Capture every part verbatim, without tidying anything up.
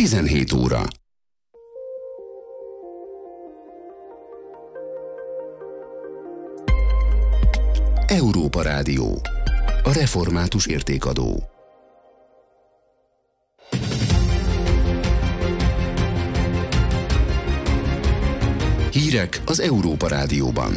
tizenhét óra. Európa Rádió. A református értékadó. Hírek az Európa Rádióban.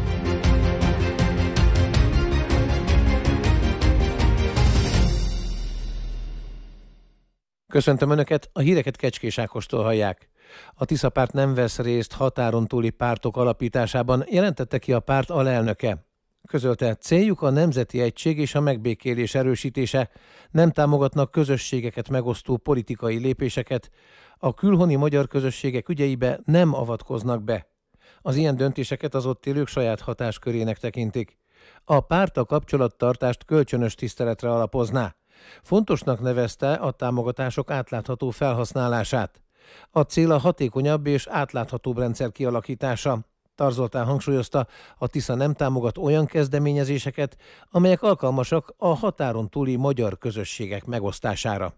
Köszöntöm Önöket, a híreket Kecskés Ákostól hallják. A Tisza párt nem vesz részt határon túli pártok alapításában, jelentette ki a párt alelnöke. Közölte, céljuk a nemzeti egység és a megbékélés erősítése, nem támogatnak közösségeket megosztó politikai lépéseket, a külhoni magyar közösségek ügyeibe nem avatkoznak be. Az ilyen döntéseket az ott élők saját hatáskörének tekintik. A párt a kapcsolattartást kölcsönös tiszteletre alapozná. Fontosnak nevezte a támogatások átlátható felhasználását. A cél a hatékonyabb és átláthatóbb rendszer kialakítása. Tarzoltán hangsúlyozta, a Tisza nem támogat olyan kezdeményezéseket, amelyek alkalmasak a határon túli magyar közösségek megosztására.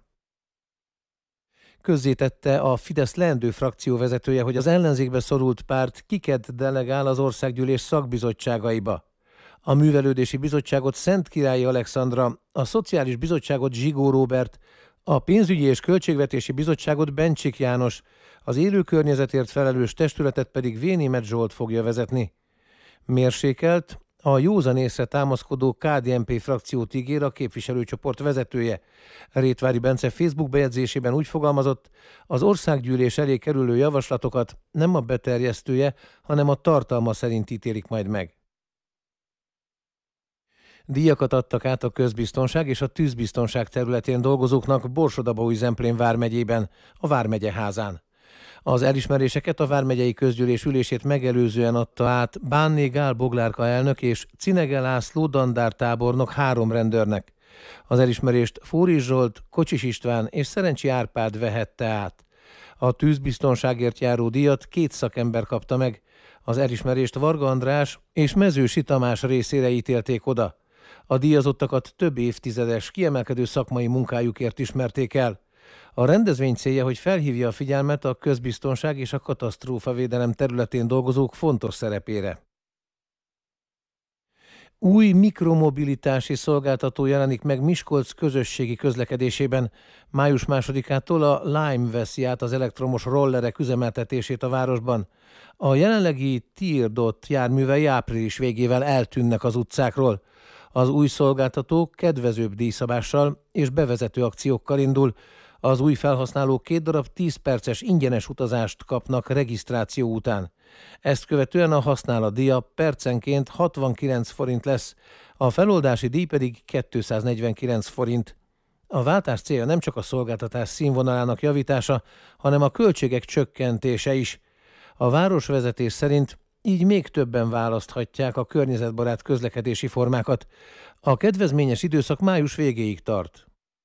Közzétette a Fidesz leendő frakció vezetője, hogy az ellenzékbe szorult párt kiket delegál az országgyűlés szakbizottságaiba. A művelődési bizottságot Szentkirályi Alexandra, a szociális bizottságot Zsigó Róbert, a pénzügyi és költségvetési bizottságot Bencsik János, az élőkörnyezetért felelős testületet pedig Vénémet Zsolt fogja vezetni. Mérsékelt, a józan észre támaszkodó ká dé en pé frakciót ígér a képviselőcsoport vezetője. Rétvári Bence Facebook bejegyzésében úgy fogalmazott, az országgyűlés elé kerülő javaslatokat nem a beterjesztője, hanem a tartalma szerint ítélik majd meg. Díjakat adtak át a közbiztonság és a tűzbiztonság területén dolgozóknak Borsod-Abaúj-Zemplén vármegyében, a Vármegye házán. Az elismeréseket a vármegyei közgyűlés ülését megelőzően adta át Bánné Gál Boglárka elnök és Cinege László dandártábornok három rendőrnek. Az elismerést Fóris Zsolt, Kocsis István és Szerencsi Árpád vehette át. A tűzbiztonságért járó díjat két szakember kapta meg. Az elismerést Varga András és Mezősi Tamás részére ítélték oda. A díjazottakat több évtizedes kiemelkedő szakmai munkájukért ismerték el. A rendezvény célja, hogy felhívja a figyelmet a közbiztonság és a katasztrófavédelem területén dolgozók fontos szerepére. Új mikromobilitási szolgáltató jelenik meg Miskolc közösségi közlekedésében. május másodikától a Lime veszi át az elektromos rollerek üzemeltetését a városban. A jelenlegi Tirdot járművei április végével eltűnnek az utcákról. Az új szolgáltató kedvezőbb díjszabással és bevezető akciókkal indul. Az új felhasználók két darab tíz perces ingyenes utazást kapnak regisztráció után. Ezt követően a használatdíja percenként hatvankilenc forint lesz, a feloldási díj pedig kétszáznegyvenkilenc forint. A váltás célja nem csak a szolgáltatás színvonalának javítása, hanem a költségek csökkentése is. A városvezetés szerint így még többen választhatják a környezetbarát közlekedési formákat. A kedvezményes időszak május végéig tart.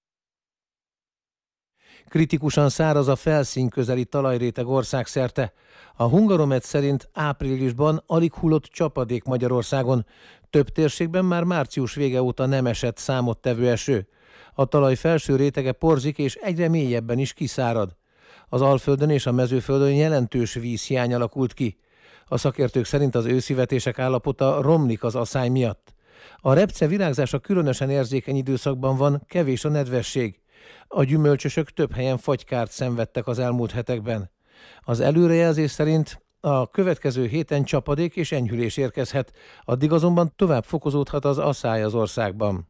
Kritikusan száraz a felszínközeli talajréteg országszerte. A Hungaromet szerint áprilisban alig hullott csapadék Magyarországon. Több térségben már március vége óta nem esett számottevő eső. A talaj felső rétege porzik és egyre mélyebben is kiszárad. Az Alföldön és a Mezőföldön jelentős vízhiány alakult ki. A szakértők szerint az őszivetések állapota romlik az aszály miatt. A repce virágzása különösen érzékeny időszakban van, kevés a nedvesség. A gyümölcsösök több helyen fagykárt szenvedtek az elmúlt hetekben. Az előrejelzés szerint a következő héten csapadék és enyhülés érkezhet, addig azonban tovább fokozódhat az aszály az országban.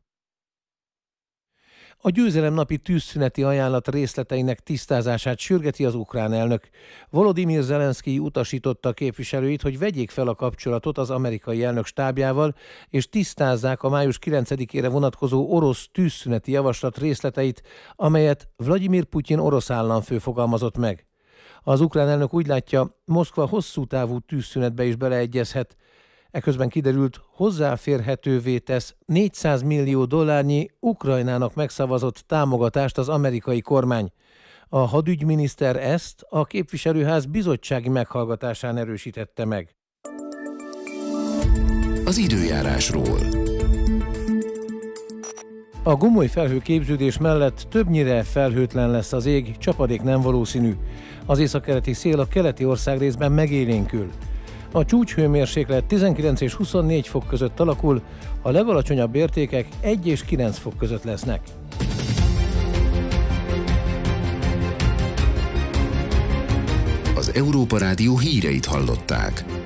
A győzelem napi tűzszüneti ajánlat részleteinek tisztázását sürgeti az ukrán elnök. Volodymyr Zelenszkij utasította a képviselőit, hogy vegyék fel a kapcsolatot az amerikai elnök stábjával, és tisztázzák a május kilencedikére vonatkozó orosz tűzszüneti javaslat részleteit, amelyet Vladimir Putyin orosz államfő fogalmazott meg. Az ukrán elnök úgy látja, Moszkva hosszú távú tűzszünetbe is beleegyezhet. Eközben kiderült, hozzáférhetővé tesz négyszáz millió dollárnyi Ukrajnának megszavazott támogatást az amerikai kormány. A hadügyminiszter ezt a képviselőház bizottsági meghallgatásán erősítette meg. Az időjárásról. A gomoly felhőképződés mellett többnyire felhőtlen lesz az ég, csapadék nem valószínű. Az északkeleti szél a keleti országrészben megélénkül. A csúcshőmérséklet tizenkilenc és huszonnégy fok között alakul, a legalacsonyabb értékek egy és kilenc fok között lesznek. Az Európa Rádió híreit hallották.